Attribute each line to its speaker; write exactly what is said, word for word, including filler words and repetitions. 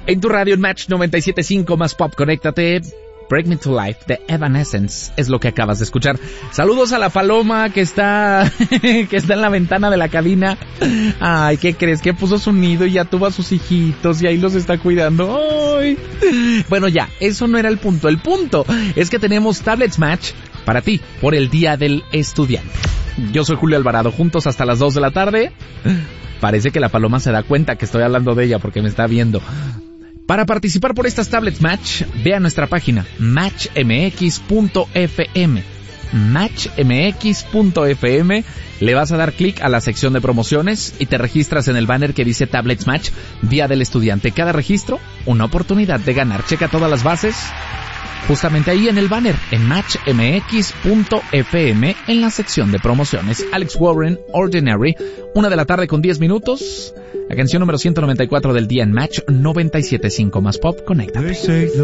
Speaker 1: En tu radio en Match noventa y siete punto cinco más pop, conéctate. Break Me to Life de Evanescence es lo que acabas de escuchar. Saludos a la paloma que está que está en la ventana de la cabina. Ay, ¿qué crees? Que puso su nido y ya tuvo a sus hijitos y ahí los está cuidando. Ay. Bueno, ya, eso no era el punto. El punto es que tenemos Tablets Match para ti por el Día del Estudiante. Yo soy Julio Alvarado, juntos hasta las dos de la tarde. Parece que la paloma se da cuenta que estoy hablando de ella porque me está viendo. Para participar por estas Tablets Match, ve a nuestra página match m x punto f m. match m x punto f m. Le vas a dar clic a la sección de promociones y te registras en el banner que dice Tablets Match, Día del Estudiante. Cada registro, una oportunidad de ganar. Checa todas las bases justamente ahí en el banner, en match m x punto f m, en la sección de promociones. Alex Warren, Ordinary, una de la tarde con diez minutos. La canción número ciento noventa y cuatro del día en Match noventa y siete punto cinco más pop. Conéctate.